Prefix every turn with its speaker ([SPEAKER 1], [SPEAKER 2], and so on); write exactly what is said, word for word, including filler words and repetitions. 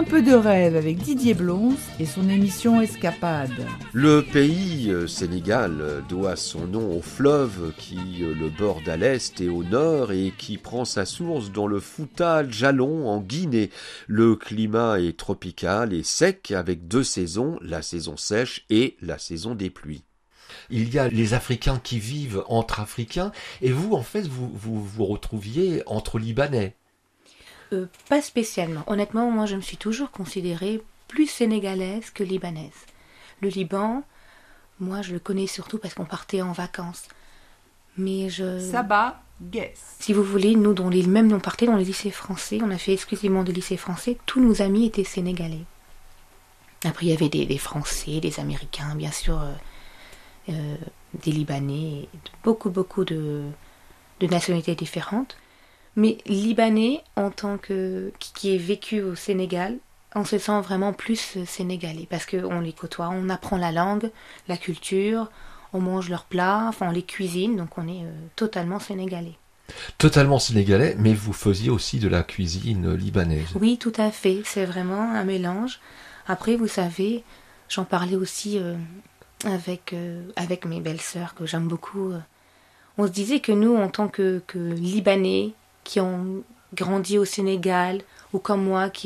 [SPEAKER 1] peu de rêve avec Didier Blons et son émission Escapade.
[SPEAKER 2] Le pays euh, Sénégal euh, doit son nom au fleuve qui euh, le borde à l'est et au nord et qui prend sa source dans le Fouta Djallon en Guinée. Le climat est tropical et sec avec deux saisons, la saison sèche et la saison des pluies.
[SPEAKER 3] Il y a les Africains qui vivent entre Africains et vous, en fait, vous vous, vous retrouviez entre Libanais.
[SPEAKER 4] Euh, pas spécialement. Honnêtement, moi, je me suis toujours considérée plus sénégalaise que libanaise. Le Liban, moi, je le connais surtout parce qu'on partait en vacances. Mais je...
[SPEAKER 1] Sabah, guess.
[SPEAKER 4] Si vous voulez, nous, dans les... même on partait dans les lycées français, on a fait exclusivement des lycées français, tous nos amis étaient sénégalais. Après, il y avait des, des Français, des Américains, bien sûr, euh, euh, des Libanais, beaucoup, beaucoup de, de nationalités différentes. Mais Libanais, en tant que qui est vécu au Sénégal, on se sent vraiment plus sénégalais parce qu'on les côtoie, on apprend la langue, la culture, on mange leurs plats, enfin on les cuisine, donc on est euh, totalement sénégalais.
[SPEAKER 3] Totalement sénégalais, mais vous faisiez aussi de la cuisine libanaise.
[SPEAKER 4] Oui, tout à fait, c'est vraiment un mélange. Après, vous savez, j'en parlais aussi euh, avec, euh, avec mes belles-sœurs que j'aime beaucoup. Euh. On se disait que nous, en tant que, que Libanais, qui ont grandi au Sénégal, ou comme moi, qui